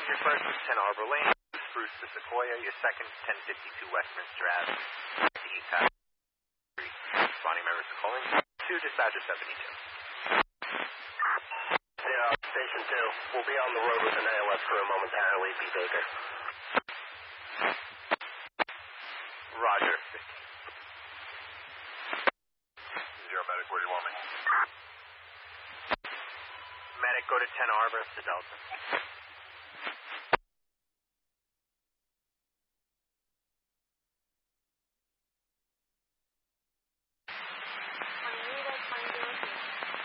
Your first is 10 Arbor Lane, Spruce to Sequoia. Your second, 1052 Westminster Ave, to East Half Street. Responding members are calling. 2, Dispatcher 72. Yeah, Station 2. We'll be on the road with an ALS crew momentarily. Be Baker. Roger. Zero medic, where do you want me? Medic, go to 10 Arbor to Delta.